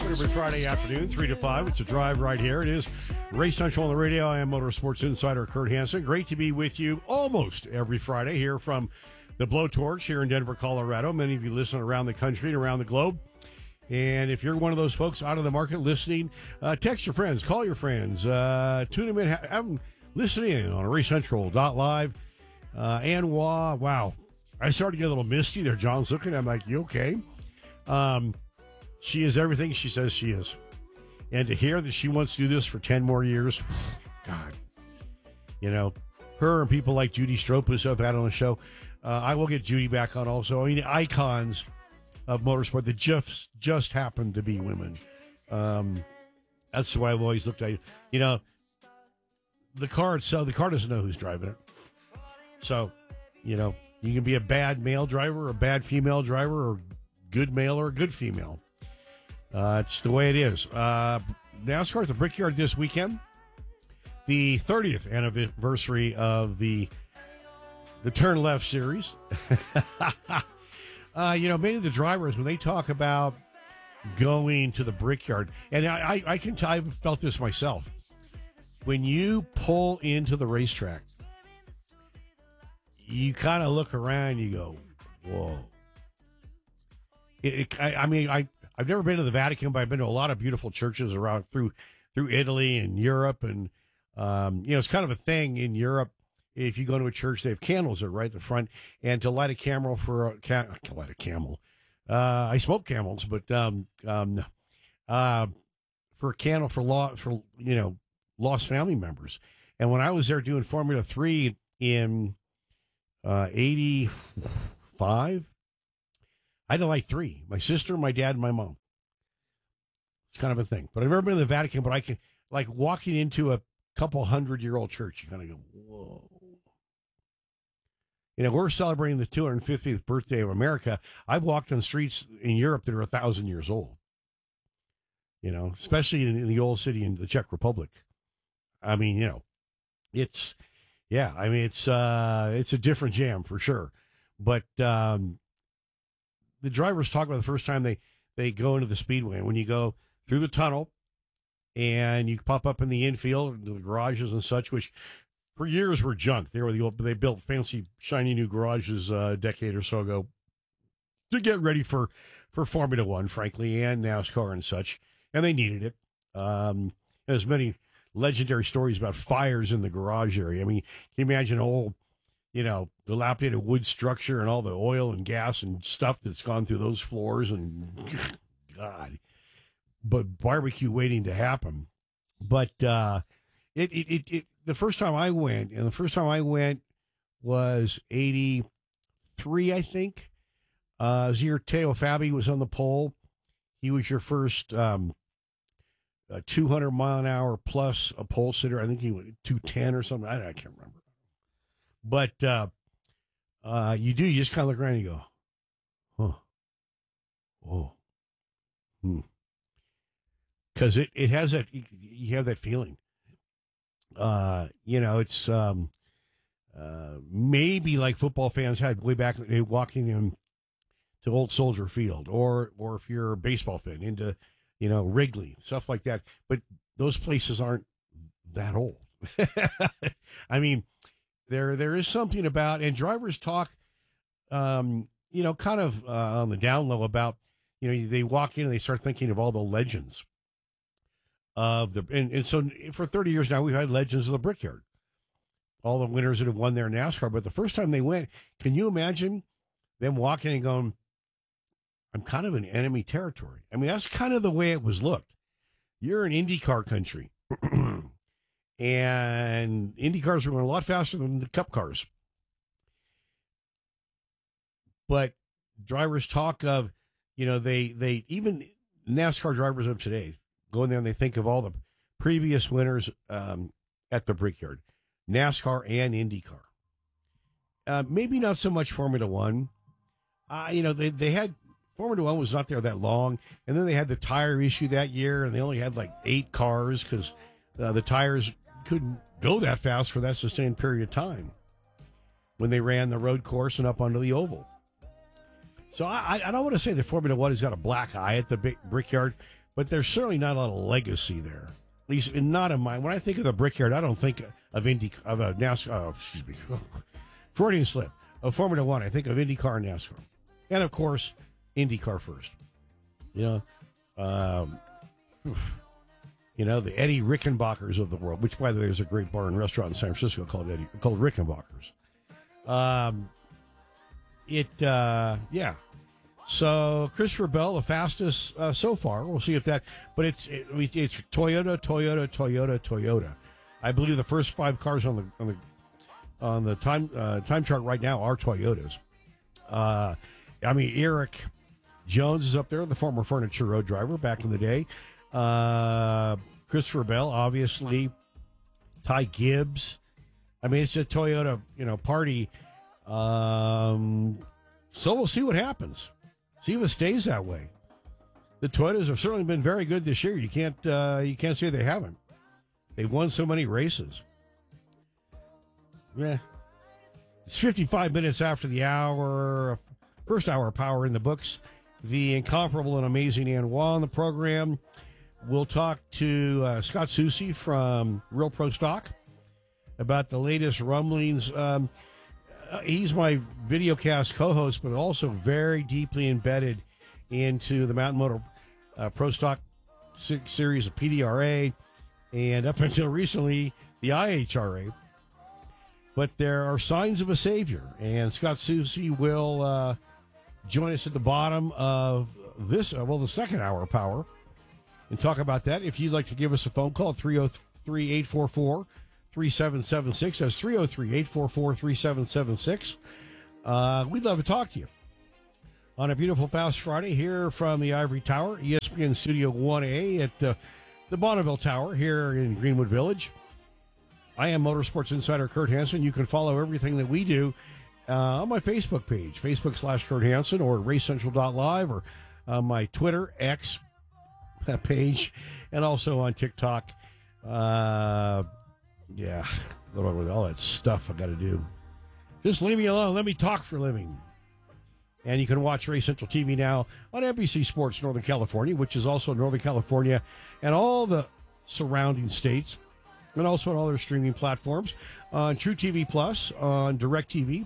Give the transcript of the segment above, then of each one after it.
happen every Friday afternoon, 3 to 5. It's a drive right here. It is Race Central on the radio. I am Motorsports Insider Kurt Hansen. Great to be with you almost every Friday here from the Blowtorch here in Denver, Colorado. Many of you listen around the country and around the globe. And if you're one of those folks out of the market listening, text your friends, call your friends, tune them in, have them listen in on racecentral.live. And wow, I started to get a little misty there. John's looking. I'm like, you okay? She is everything she says she is. And to hear that she wants to do this for 10 more years, God, you know, her and people like Judy Stropus have had on the show. I will get Judy back on also. I mean, icons of motorsport that just happen to be women. That's why I've always looked at, you know, the car itself, the car doesn't know who's driving it. So, you know, you can be a bad male driver or a bad female driver or good male or a good female. It's the way it is. NASCAR at the Brickyard this weekend. The 30th anniversary of the Turn Left series. You know, many of the drivers, when they talk about going to the Brickyard, and I can tell, I've felt this myself. When you pull into the racetrack, you kind of look around and you go, whoa. I've never been to the Vatican, but I've been to a lot of beautiful churches around through Italy and Europe. And, you know, it's kind of a thing in Europe. If you go to a church, they have candles that are right at the front. And to light a camel for light a camel. I smoke camels, but, for a candle for you know, lost family members. And when I was there doing Formula 3 in, 85, I had to light 3. My sister, my dad, and my mom. It's kind of a thing. But I've never been to the Vatican, but I can, like, walking into a couple 100-year-old church, you kind of go, whoa. You know, we're celebrating the 250th birthday of America. I've walked on streets in Europe that are 1,000 years old. You know, especially in the old city in the Czech Republic. I mean, you know, it's a different jam for sure. But, the drivers talk about the first time they go into the speedway. And when you go through the tunnel and you pop up in the infield, into the garages and such, which for years were junk. They built fancy, shiny new garages a decade or so ago to get ready for Formula One, frankly, and NASCAR and such. And they needed it. There's many legendary stories about fires in the garage area. I mean, can you imagine old, you know, dilapidated wood structure and all the oil and gas and stuff that's gone through those floors and God, but barbecue waiting to happen. But the first time I went, and the first time I went was 83, I think. Zir Teo Fabi was on the pole. He was your first 200 mile an hour plus a pole sitter. I think he went 210 or something. I can't remember. But you just kind of look around and you go, huh, oh, because it has that, you have that feeling. You know, it's maybe like football fans had way back walking in to Old Soldier Field, or if you're a baseball fan, into, you know, Wrigley, stuff like that. But those places aren't that old. I mean, there is something about, and drivers talk, you know, kind of on the down low about, you know, they walk in and they start thinking of all the legends of and so for 30 years now, we've had legends of the Brickyard, all the winners that have won there in NASCAR. But the first time they went, can you imagine them walking and going, I'm kind of in enemy territory? I mean, that's kind of the way it was looked. You're in IndyCar country. And Indy cars were going a lot faster than the Cup cars. But drivers talk of, you know, they even NASCAR drivers of today go in there and they think of all the previous winners at the Brickyard, NASCAR and IndyCar. Maybe not so much Formula One. You know, they had, Formula One was not there that long, and then they had the tire issue that year, and they only had like 8 cars because the tires couldn't go that fast for that sustained period of time when they ran the road course and up onto the oval. So I don't want to say that Formula One has got a black eye at the Brickyard, but there's certainly not a lot of legacy there. At least not in mine. When I think of the Brickyard, I don't think of NASCAR. Freudian slip of Formula One. I think of IndyCar and NASCAR, and of course, IndyCar first. You know, the Eddie Rickenbackers of the world. Which, by the way, is a great bar and restaurant in San Francisco called Rickenbackers. Yeah. So Christopher Bell, the fastest so far. We'll see if that. But it's Toyota. I believe the first 5 cars on the time chart right now are Toyotas. Eric Jones is up there, the former Furniture Road driver back in the day. Christopher Bell, obviously. Ty Gibbs. It's a Toyota, party. So we'll see what happens. See if it stays that way. The Toyotas have certainly been very good this year. You can't say they haven't. They've won so many races. Yeah. It's 55 minutes after the hour. First hour of Power in the books. The incomparable and amazing Ann Wah on the program. We'll talk to Scott Soucy from Real Pro Stock about the latest rumblings. He's my videocast co-host, but also very deeply embedded into the Mountain Motor Pro Stock series of PDRA and up until recently the IHRA. But there are signs of a savior, and Scott Soucy will join us at the bottom of this, the second hour of Power, and talk about that. If you'd like to give us a phone call, 303-844-3776. That's 303-844-3776. We'd love to talk to you on a beautiful Fast Friday here from the Ivory Tower, ESPN Studio 1A at the Bonneville Tower here in Greenwood Village. I am Motorsports Insider Kurt Hansen. You can follow everything that we do on my Facebook page, Facebook.com/Kurt Hansen, or RaceCentral.live, or my Twitter, X page, and also on TikTok. Yeah, with all that stuff I got to do. Just leave me alone. Let me talk for a living. And you can watch Race Central TV now on NBC Sports Northern California, which is also Northern California and all the surrounding states, and also on all their streaming platforms, on True TV Plus, on DirecTV.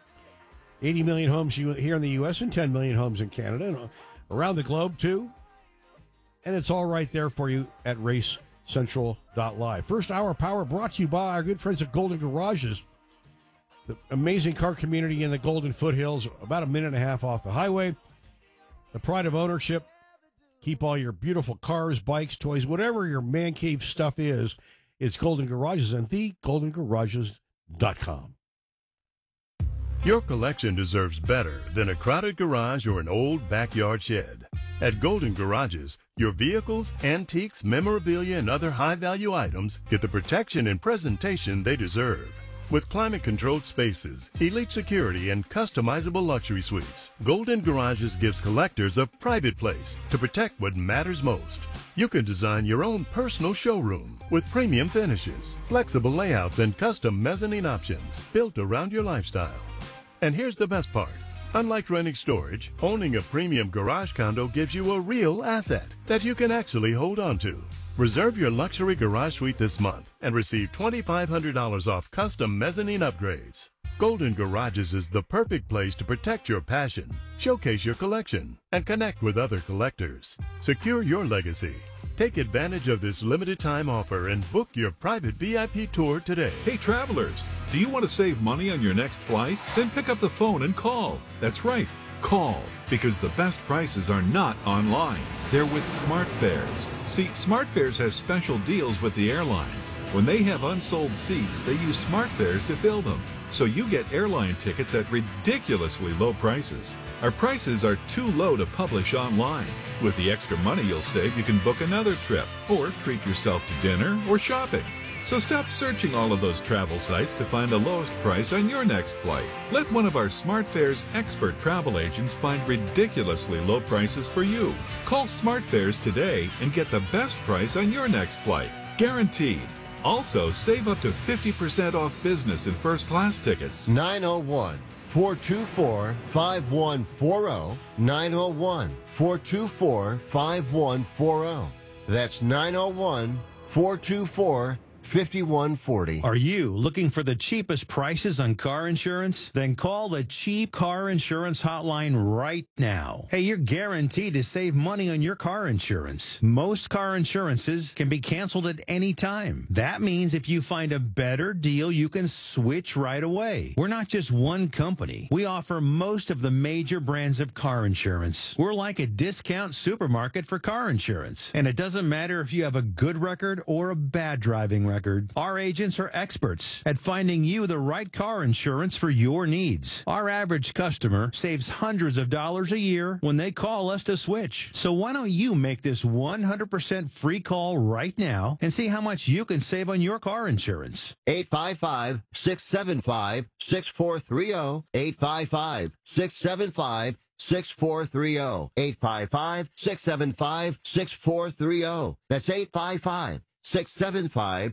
80 million homes here in the U.S. and 10 million homes in Canada, and around the globe, too. And it's all right there for you at RaceCentral.live. First hour Power brought to you by our good friends at Golden Garages, the amazing car community in the Golden Foothills, about a minute and a half off the highway. The pride of ownership. Keep all your beautiful cars, bikes, toys, whatever your man cave stuff is. It's Golden Garages and thegoldengarages.com. Your collection deserves better than a crowded garage or an old backyard shed. At Golden Garages, your vehicles, antiques, memorabilia, and other high-value items get the protection and presentation they deserve. With climate-controlled spaces, elite security, and customizable luxury suites, Golden Garages gives collectors a private place to protect what matters most. You can design your own personal showroom with premium finishes, flexible layouts, and custom mezzanine options built around your lifestyle. And here's the best part. Unlike renting storage, owning a premium garage condo gives you a real asset that you can actually hold on to. Reserve your luxury garage suite this month and receive $2,500 off custom mezzanine upgrades. Golden Garages is the perfect place to protect your passion, showcase your collection, and connect with other collectors. Secure your legacy. Take advantage of this limited time offer and book your private VIP tour today. Hey travelers, do you want to save money on your next flight? Then pick up the phone and call. That's right, call, because the best prices are not online. They're with SmartFares. See, SmartFares has special deals with the airlines. When they have unsold seats, they use SmartFares to fill them. So you get airline tickets at ridiculously low prices. Our prices are too low to publish online. With the extra money you'll save, you can book another trip or treat yourself to dinner or shopping. So stop searching all of those travel sites to find the lowest price on your next flight. Let one of our SmartFares expert travel agents find ridiculously low prices for you. Call SmartFares today and get the best price on your next flight. Guaranteed. Also, save up to 50% off business and first-class tickets. 901 901-424-5140. 901-424-5140. That's 901-424-5140. Are you looking for the cheapest prices on car insurance? Then call the Cheap Car Insurance Hotline right now. Hey, you're guaranteed to save money on your car insurance. Most car insurances can be canceled at any time. That means if you find a better deal, you can switch right away. We're not just one company. We offer most of the major brands of car insurance. We're like a discount supermarket for car insurance. And it doesn't matter if you have a good record or a bad driving record. Our agents are experts at finding you the right car insurance for your needs. Our average customer saves hundreds of dollars a year when they call us to switch. So why don't you make this 100% free call right now and see how much you can save on your car insurance? 855-675-6430. 855-675-6430. 855-675-6430. That's 855-675-6430.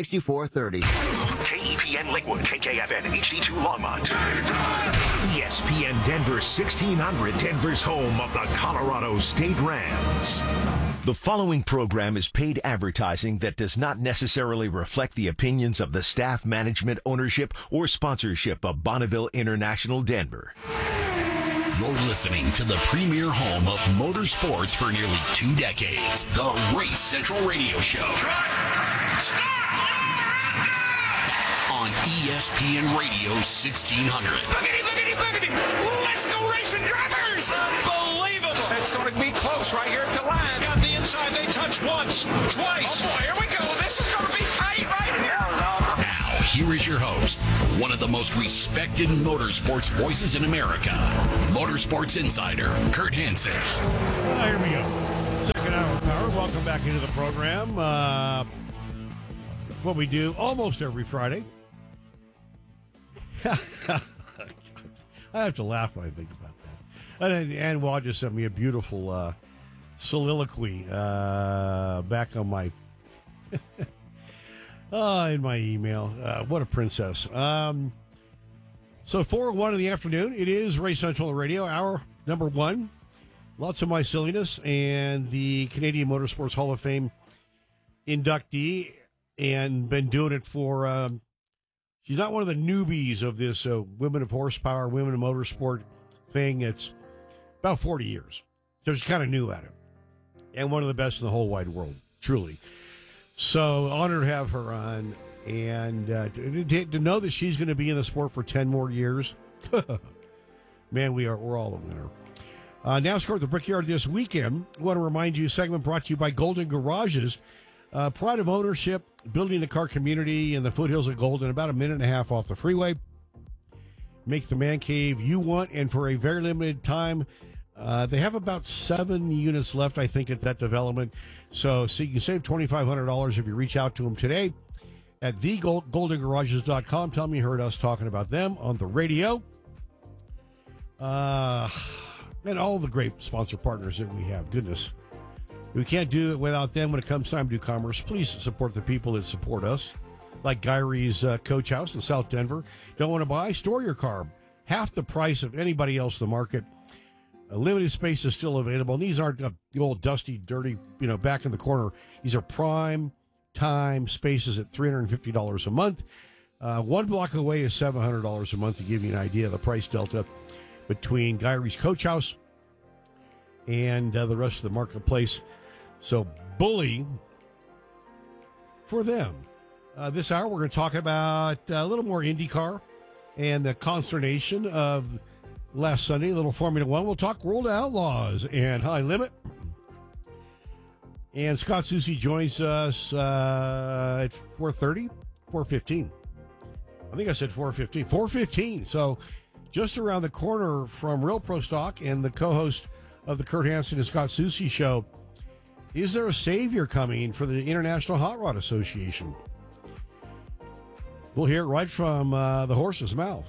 KEPN Lakewood, KKFN HD2 Longmont. ESPN Denver 1600, Denver's home of the Colorado State Rams. The following program is paid advertising that does not necessarily reflect the opinions of the staff, management, ownership, or sponsorship of Bonneville International Denver. You're listening to the premier home of motorsports for nearly 2 decades. The Race Central Radio Show. Stop! On ESPN Radio 1600. Boogity! Let's go racing drivers! Unbelievable! It's going to be close right here at the line. Got the inside. They touch once, twice. Oh boy, here we go. This is going to be tight right here. Now, here is your host, one of the most respected motorsports voices in America, Motorsports Insider, Kurt Hansen. Here we go. Second hour of power. Welcome back into the program. What we do almost every Friday. I have to laugh when I think about that. And Wad just sent me a beautiful soliloquy back on my in my email. What a princess. So 4:01 in the afternoon. It is Race Central Radio, hour number 1. Lots of my silliness and the Canadian Motorsports Hall of Fame inductee, and been doing it for. She's not one of the newbies of this Women of Horsepower, Women of Motorsport thing. It's about 40 years. So she's kind of new at it. And one of the best in the whole wide world, truly. So honored to have her on. And to know that she's going to be in the sport for 10 more years. Man, we're all a winner. NASCAR at the Brickyard this weekend. I want to remind you, segment brought to you by Golden Garages. Pride of ownership, building the car community in the foothills of Golden, about a minute and a half off the freeway. Make the man cave you want, and for a very limited time, they have about 7 units left, I think, at that development. So you can save $2,500 if you reach out to them today at thegoldengarages.com. Tell me you heard us talking about them on the radio. And all the great sponsor partners that we have. Goodness. We can't do it without them when it comes time to do commerce. Please support the people that support us, like Gyrie's Coach House in South Denver. Don't want to buy? Store your car. Half the price of anybody else in the market. A limited space is still available. And these aren't the old dusty, dirty, back in the corner. These are prime time spaces at $350 a month. 1 block away is $700 a month, to give you an idea of the price delta between Gyrie's Coach House and the rest of the marketplace. So bully for them. This hour, we're going to talk about a little more IndyCar and the consternation of last Sunday, a little Formula One. We'll talk World Outlaws and High Limit. And Scott Soucy joins us at 4:30, 4:15. I think I said 4:15. 4:15. So just around the corner from Real Pro Stock and the co-host of the Kurt Hansen and Scott Soucy show. Is there a savior coming for the International Hot Rod Association? We'll hear it right from the horse's mouth.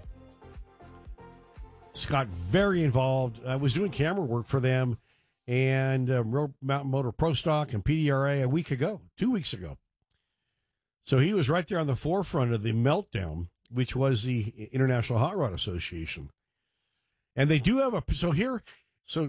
Scott, very involved. I was doing camera work for them and Real Mountain Motor Pro Stock and PDRA a week ago, 2 weeks ago. So he was right there on the forefront of the meltdown which was the International Hot Rod Association. And they do have so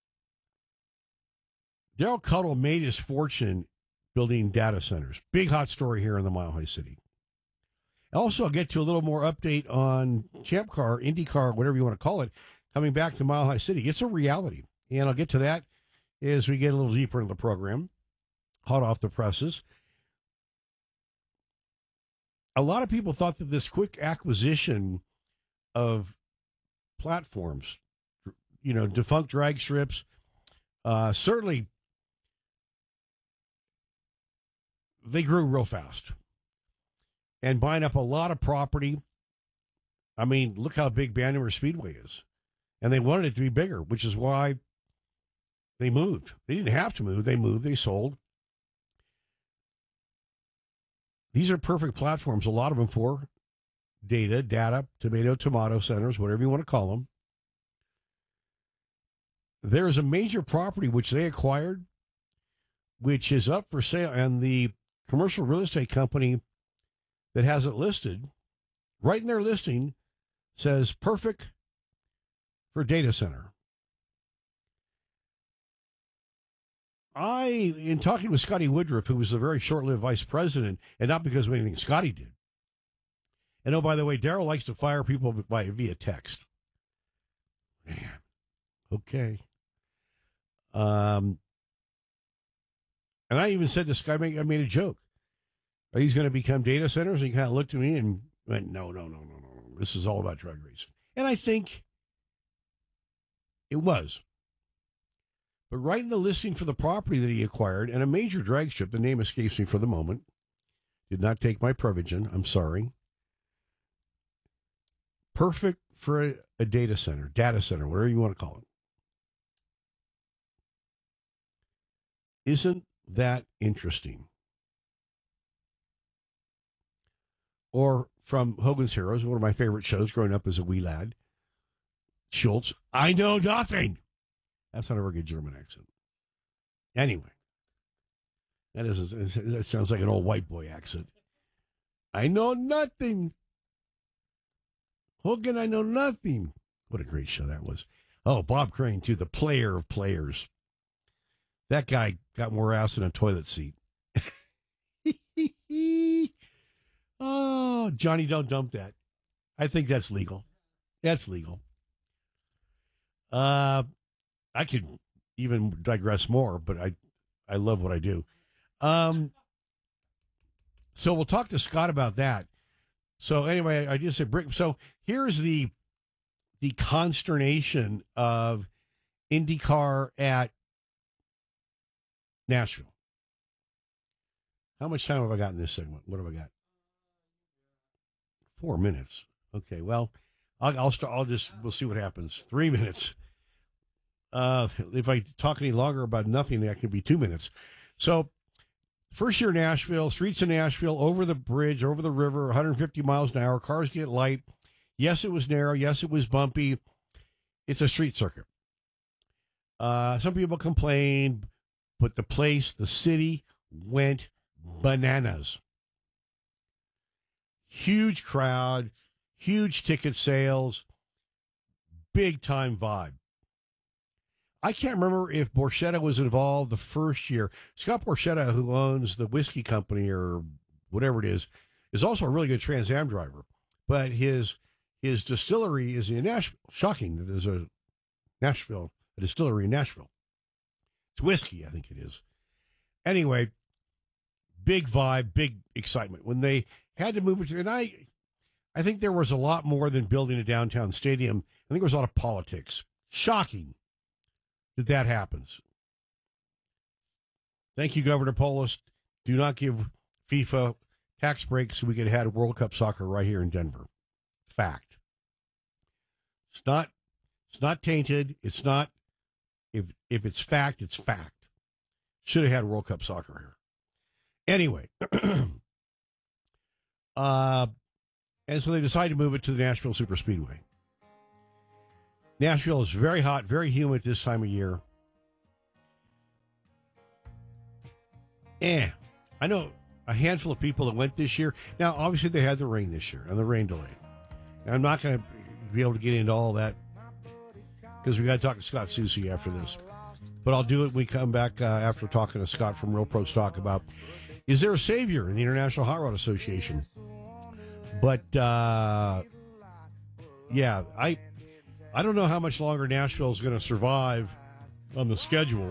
Daryl Cuddle made his fortune building data centers. Big hot story here in the Mile High City. Also, I'll get to a little more update on Champ Car, IndyCar, whatever you want to call it, coming back to Mile High City. It's a reality. And I'll get to that as we get a little deeper into the program. Hot off the presses. A lot of people thought that this quick acquisition of platforms, defunct drag strips, certainly they grew real fast and buying up a lot of property. I mean, look how big Bannerman Speedway is. And they wanted it to be bigger, which is why they moved. They didn't have to move. They moved. They sold. These are perfect platforms, a lot of them for data, tomato centers, whatever you want to call them. There is a major property which they acquired, which is up for sale, and the commercial real estate company that has it listed, right in their listing, says perfect for data center. In talking with Scotty Woodruff, who was a very short-lived vice president, and not because of anything Scotty did. And oh, by the way, Daryl likes to fire people via text. Man, okay. And I even said to Scotty, I made a joke. Are these going to become data centers? And he kind of looked at me and went, no. This is all about drag racing. And I think it was. But right in the listing for the property that he acquired, and a major drag strip, the name escapes me for the moment, did not take my Prevagen, I'm sorry. Perfect for a data center, whatever you want to call it. Isn't that interesting? Or from Hogan's Heroes, one of my favorite shows growing up as a wee lad, Schultz, I know nothing. That's not a very good German accent. Anyway, that sounds like an old white boy accent. I know nothing. Hogan, I know nothing. What a great show that was. Oh, Bob Crane, too, the player of players. That guy got more ass than a toilet seat. Oh, Johnny, don't dump that. I think that's legal. That's legal. I could even digress more, but I love what I do. So we'll talk to Scott about that. So anyway, I just said brick. So here's the consternation of IndyCar at Nashville. How much time have I got in this segment? What have I got? 4 minutes. Okay, well, we'll see what happens. 3 minutes. If I talk any longer about nothing, that could be 2 minutes. So, first year Nashville, streets in Nashville, over the bridge, over the river, 150 miles an hour, cars get light. Yes, it was narrow. Yes, it was bumpy. It's a street circuit. Some people complained, but the city went bananas. Huge crowd, huge ticket sales, big time vibe. I can't remember if Borchetta was involved the first year. Scott Borchetta, who owns the whiskey company or whatever it is also a really good Trans Am driver. But his distillery is in Nashville. Shocking that there's a distillery in Nashville. It's whiskey, I think it is. Anyway, big vibe, big excitement. When they had to move it to, and I think there was a lot more than building a downtown stadium. I think there was a lot of politics. Shocking that happens. Thank you, Governor Polis. Do not give FIFA tax breaks so we could have had World Cup soccer right here in Denver. Fact. It's not tainted. It's not, if it's fact, it's fact. Should have had World Cup soccer here. Anyway, and so they decided to move it to the Nashville Superspeedway. Nashville is very hot, very humid this time of year. I know a handful of people that went this year. Now, obviously, they had the rain this year and the rain delay. And I'm not going to be able to get into all that because we got to talk to Scott Soucy after this. But I'll do it when we come back after talking to Scott from Real Pro Stock about, is there a savior in the International Hot Rod Association? But, yeah, I don't know how much longer Nashville is going to survive on the schedule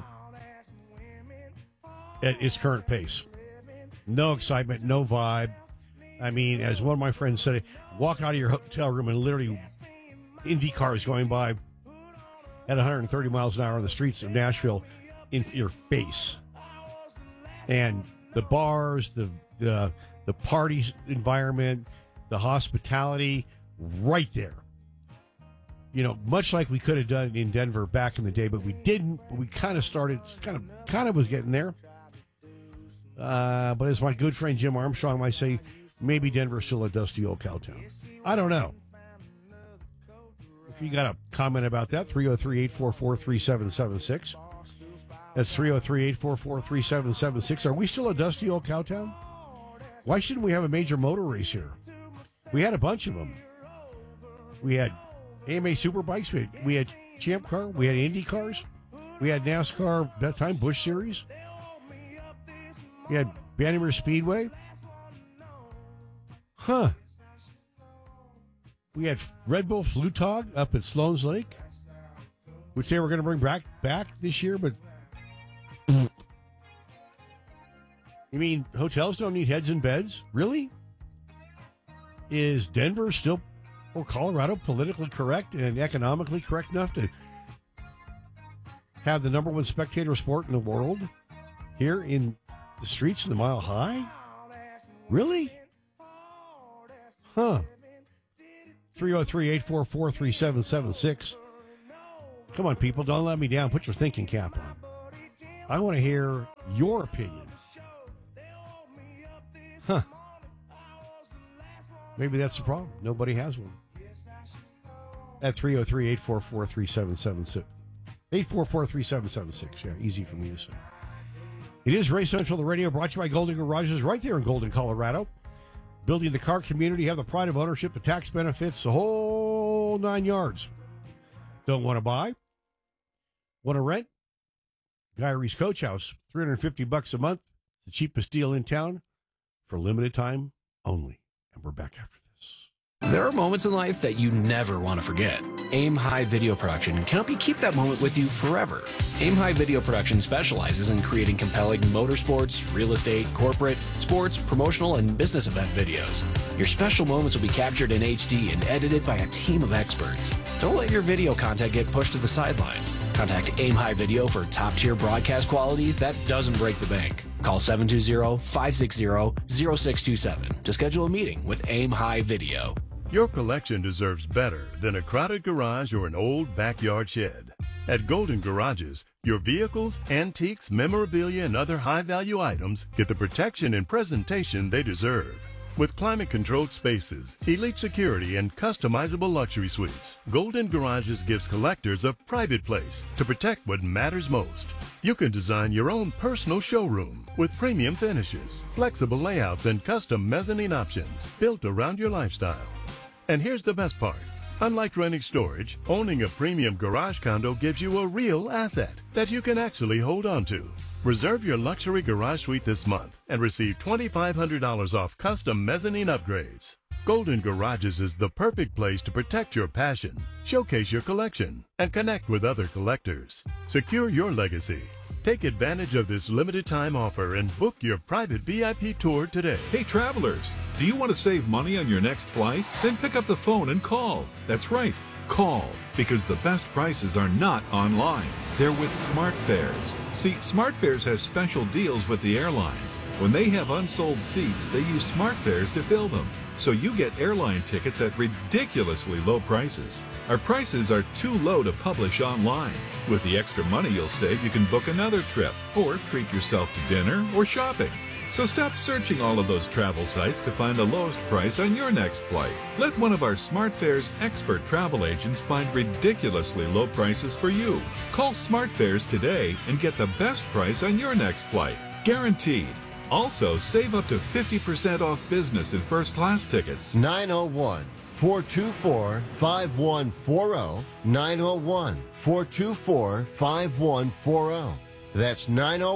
at its current pace. No excitement, no vibe. I mean, as one of my friends said, walk out of your hotel room and literally Indy cars going by at 130 miles an hour on the streets of Nashville in your face. And the bars, the party environment, the hospitality, right there. You know, much like we could have done in Denver back in the day, but we didn't. But we kind of started, kind of was getting there. But as my good friend Jim Armstrong might say, maybe Denver's still a dusty old cow town. I don't know. If you got a comment about that, 303-844-3776. That's 303-844-3776. Are we still a dusty old cow town? Why shouldn't we have a major motor race here? We had a bunch of them. We had AMA Superbikes. We had Champ Car. We had Indy cars. We had NASCAR, that time, Busch Series. We had Bannerman Speedway. Huh. We had Red Bull Flutog up at Sloan's Lake, which they were going to bring back this year, but you mean hotels don't need heads and beds? Really? Is Denver still, or Colorado, politically correct and economically correct enough to have the number one spectator sport in the world here in the streets of the Mile High? Really? Huh. 303-844-3776. Come on, people. Don't let me down. Put your thinking cap on. I want to hear your opinion. Huh. Maybe that's the problem. Nobody has one. At 303-844-3776. 844-3776. Yeah, easy for me to say. It is Race Central, the radio, brought to you by Golden Garages right there in Golden, Colorado. Building the car community, have the pride of ownership, the tax benefits, the whole 9 yards. Don't want to buy? Want to rent? Guy Reese Coach House, $350 a month. The cheapest deal in town for limited time only. And we're back after this. There are moments in life that you never want to forget. Aim High Video Production can help you keep that moment with you forever. Aim High Video Production specializes in creating compelling motorsports, real estate, corporate, sports, promotional, and business event videos. Your special moments will be captured in HD and edited by a team of experts. Don't let your video content get pushed to the sidelines. Contact Aim High Video for top-tier broadcast quality that doesn't break the bank. Call 720-560-0627 to schedule a meeting with Aim High Video. Your collection deserves better than a crowded garage or an old backyard shed. At Golden Garages, your vehicles, antiques, memorabilia, and other high-value items get the protection and presentation they deserve. With climate-controlled spaces, elite security, and customizable luxury suites, Golden Garages gives collectors a private place to protect what matters most. You can design your own personal showroom with premium finishes, flexible layouts, and custom mezzanine options built around your lifestyle. And here's the best part. Unlike renting storage, owning a premium garage condo gives you a real asset that you can actually hold on to. Reserve your luxury garage suite this month and receive $2,500 off custom mezzanine upgrades. Golden Garages is the perfect place to protect your passion, showcase your collection, and connect with other collectors. Secure your legacy. Take advantage of this limited time offer and book your private VIP tour today. Hey travelers, do you want to save money on your next flight? Then pick up the phone and call. That's right, call, because the best prices are not online. They're with SmartFares. See, SmartFares has special deals with the airlines. When they have unsold seats, they use SmartFares to fill them. So you get airline tickets at ridiculously low prices. Our prices are too low to publish online. With the extra money you'll save, you can book another trip or treat yourself to dinner or shopping. So stop searching all of those travel sites to find the lowest price on your next flight. Let one of our SmartFares expert travel agents find ridiculously low prices for you. Call SmartFares today and get the best price on your next flight. Guaranteed. Also, save up to 50% off business and first class tickets. 901-424-5140. 901-424-5140. That's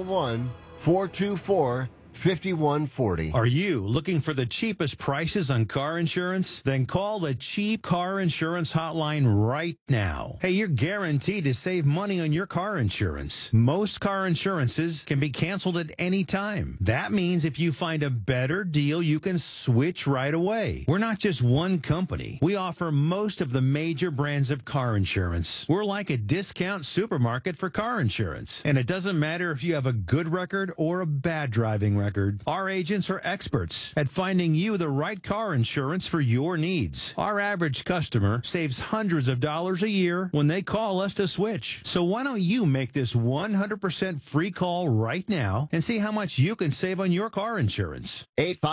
901-424-5140. Are you looking for the cheapest prices on car insurance? Then call the Cheap Car Insurance Hotline right now. Hey, you're guaranteed to save money on your car insurance. Most car insurances can be canceled at any time. That means if you find a better deal, you can switch right away. We're not just one company. We offer most of the major brands of car insurance. We're like a discount supermarket for car insurance. And it doesn't matter if you have a good record or a bad driving record. Our agents are experts at finding you the right car insurance for your needs. Our average customer saves hundreds of dollars a year when they call us to switch. So why don't you make this 100% free call right now and see how much you can save on your car insurance?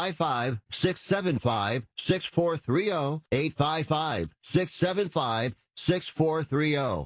855-675-6430. 855-675-6430.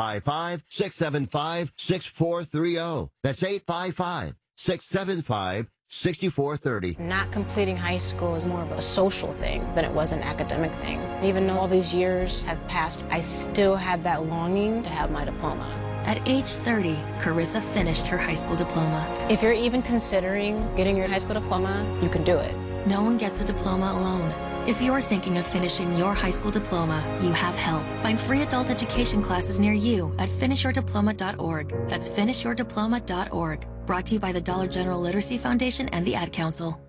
855-675-6430. That's 855-675-6430. Not completing high school is more of a social thing than it was an academic thing. Even though all these years have passed, I still had that longing to have my diploma. At age 30, Carissa finished her high school diploma. If you're even considering getting your high school diploma, you can do it. No one gets a diploma alone. If you're thinking of finishing your high school diploma, you have help. Find free adult education classes near you at finishyourdiploma.org. That's finishyourdiploma.org. Brought to you by the Dollar General Literacy Foundation and the Ad Council.